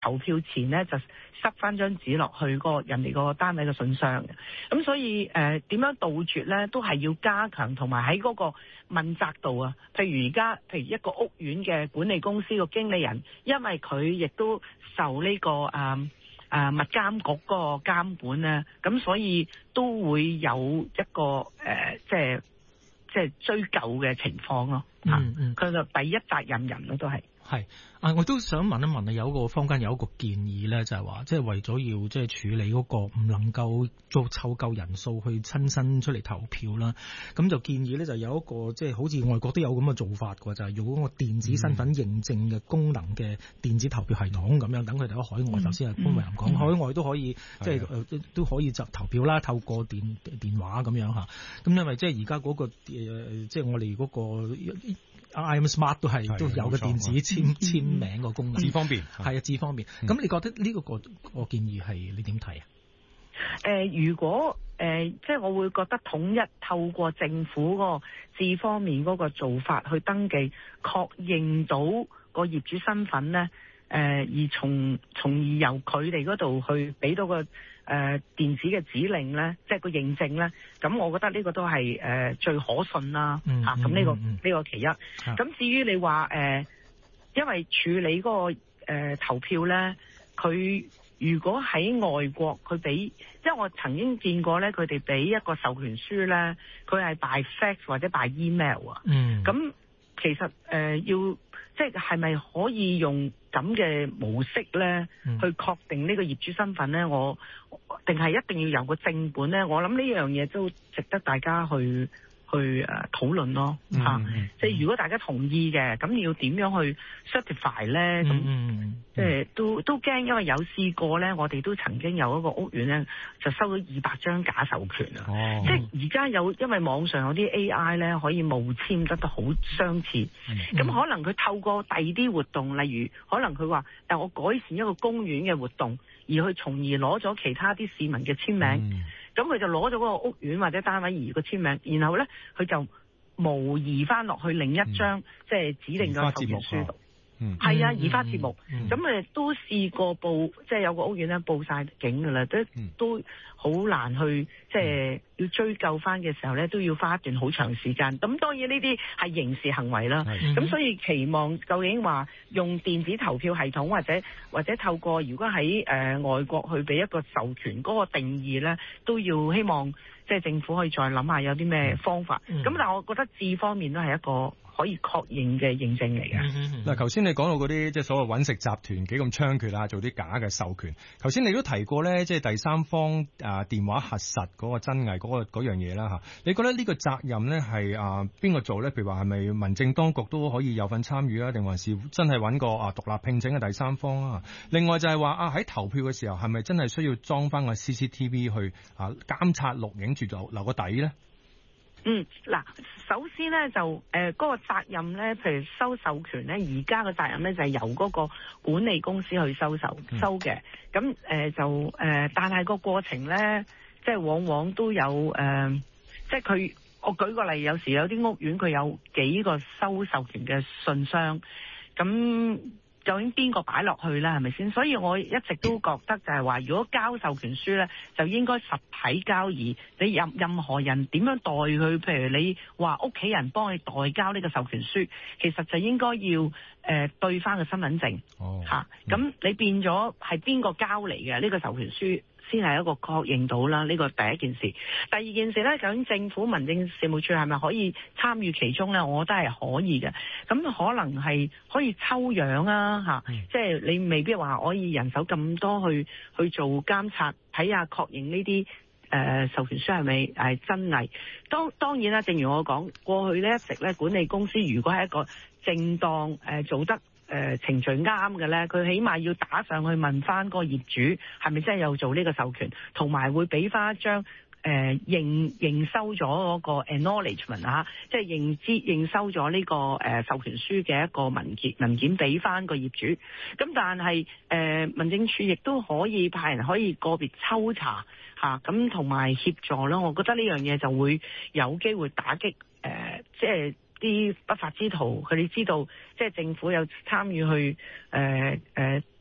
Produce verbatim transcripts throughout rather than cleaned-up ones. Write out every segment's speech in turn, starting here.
投票前咧就塞翻張紙落去個人哋個單位嘅信箱嘅。咁所以誒點樣杜絕咧，都係要加強同埋喺嗰個問責度啊。譬如而家譬如一個屋苑嘅管理公司個經理人，因為佢亦都受呢、這個誒誒、呃、物監局嗰個監管咧，咁所以都會有一個誒、呃、即係即係追究嘅情況咯。嗯嗯，佢就第一責任人咯，都係。 係啊，我都想問一問啊，有一個坊間有一個建議咧，就係話，即係為咗要即係處理嗰個唔能夠做湊夠人數去親身出嚟投票啦，咁就建議咧就有一個即係好似外國都有咁嘅做法嘅，就係用嗰個電子身份認證嘅功能嘅電子投票系統咁樣，等佢哋喺海外，頭先阿潘偉林講，海外都可以即係誒都可以就投票啦，透過電電話咁樣吓，咁因為即係而家嗰個誒即係我哋嗰個。I M Smart 都係都有個電子簽簽名個功能， 至方便係啊，至方便。咁、嗯、你覺得呢個個個建議係你點睇啊？ 誒、呃，如果誒、呃，即係我會覺得統一透過政府個至方便嗰個做法去登記，確認到個業主身份咧，誒、呃，而從從而由佢哋嗰度去俾到個。誒、呃、電子嘅指令咧，即係個認證咧，咁我覺得呢個都係誒、呃、最可信啦嚇。咁、嗯、呢、啊這個呢、嗯這個其一。咁、嗯、至於你話誒、呃，因為處理嗰、那個、呃、投票咧，佢如果喺外國佢俾，因為我曾經見過咧，佢哋俾一個授權書咧，佢係 by fax 或者 by email 啊。嗯。咁其實誒、呃、要即係係咪可以用咁嘅模式咧、嗯，去確定呢個業主身份咧？我定係一定要有個正本咧？我諗呢樣嘢都值得大家去去誒討論咯嚇。即、嗯、係、啊嗯、如果大家同意嘅，咁你要點樣去 certify 咧？咁、嗯、即係都都驚，因為有試過咧，我哋都曾經有一個屋苑咧，就收咗二百張假授權啊、哦！即係而家有因為網上有啲 A I 咧，可以冒簽得都好相似。咁、嗯、可能佢透過第二啲活動，例如可能佢話誒我改善一個公園嘅活動，而去從而攞咗其他啲市民嘅簽名。嗯咁佢就攞咗嗰個屋苑或者單位而個簽名，然後咧佢就模擬翻落去另一張、嗯、即係指定嘅授權書度。嗯，係啊，移花接木。咁、嗯、誒都試過報，即係有個屋苑咧報晒警噶啦，都、嗯、都好難去即係要追究翻嘅時候咧，都要花一段好長時間。咁當然呢啲係刑事行為啦。咁、嗯、所以期望究竟話用電子投票系統或者或者透過如果喺誒、呃、外國去俾一個授權嗰、那個定義咧，都要希望即係政府可以再諗下有啲咩方法。咁、嗯、但係我覺得智方面都係一個可以確認嘅認證嚟嘅。 嗱，頭先你講到嗰啲即係所謂揾食集團幾咁猖獗啊，做啲假嘅授權。頭先你都提過咧，即係第三方啊電話核實嗰個真偽嗰個嗰樣嘢啦嚇。你覺得呢個責任咧係啊邊個做咧？譬如話係咪民政當局都可以有份參與啊？定還是真係揾個啊獨立聘請嘅第三方啊？另外就係話啊喺投票嘅時候係咪真係需要裝翻個 C C T V 去啊監察錄影住留留個底咧？ 嗯，嗱，首先咧就誒嗰、呃那個責任咧，譬如收授權咧，而家嘅責任咧就係、是、由嗰個管理公司去收受收嘅。咁誒、呃、就誒、呃，但係個過程咧，即係往往都有誒、呃，即係佢，我舉個例，有時有啲屋苑佢有幾個收授權嘅信箱，咁。究竟邊個擺落去咧？係咪先？所以我一直都覺得就係話，如果交授權書咧，就應該實體交易。你任任何人點樣代佢？譬如你話屋企人幫你代交呢個授權書，其實就應該要誒、呃、對翻個身份證。哦，嚇、啊，咁、嗯、你變咗係邊個交嚟嘅呢個授權書？先係一個確認到啦，呢個第一件事。第二件事咧，究竟政府民政事務處係咪可以參與其中咧？我覺得係可以嘅。咁可能係可以抽樣啊，嚇、嗯，即係你未必話可以人手咁多去去做監察，睇下確認呢啲誒授權書係咪係真偽。當當然啦，正如我講，過去呢一直咧管理公司如果係一個正當誒、呃、做得。誒、呃、程序啱嘅咧，佢起碼要打上去問翻個業主係咪真係有做呢個授權，同埋會俾翻一張誒、呃、認認收咗嗰個 acknowledgement 啊，即係認知認收咗呢、這個誒、呃、授權書嘅一個文件文件俾翻個業主。咁但係誒、呃、民政處亦都可以派人可以個別抽查嚇，咁同埋協助咯。我覺得呢樣嘢就會有機會打擊誒、呃，即係。啲不法之徒，佢哋知道即係政府有參與去誒誒、呃呃、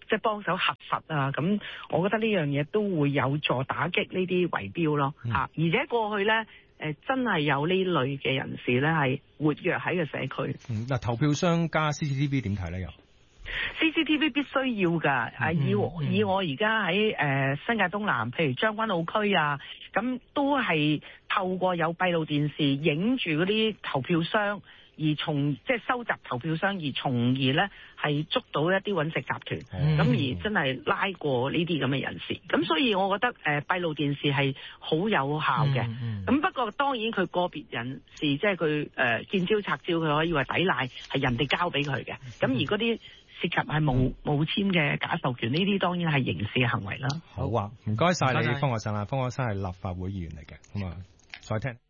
即係幫手核實啊。咁我覺得呢樣嘢都會有助打擊呢啲圍標咯嚇、嗯啊。而且過去咧誒、呃、真係有呢類嘅人士咧係活躍喺個社區。嗱、 嗯，投票箱加 C C T V 點睇咧又？ C C T V 必須要㗎，啊、嗯、以我、嗯、以我而家喺誒新界東南，譬如將軍澳區啊，咁都係透過有閉路電視影住嗰啲投票箱，而從即係收集投票箱，而從而咧係捉到一啲揾食集團，咁、嗯、而真係拉過呢啲咁嘅人士。咁所以我覺得誒、呃、閉路電視係好有效嘅。咁、嗯嗯、不過當然佢個別人士即係佢誒見招拆招，佢可以話抵賴係人哋交俾佢嘅。咁、嗯、而嗰啲涉及係冇冇簽嘅假授權，呢啲當然係刑事嘅行為啦。 好啊，唔該晒你，方國珊啊，方國珊係立法會議員嚟嘅，咁啊，再聽。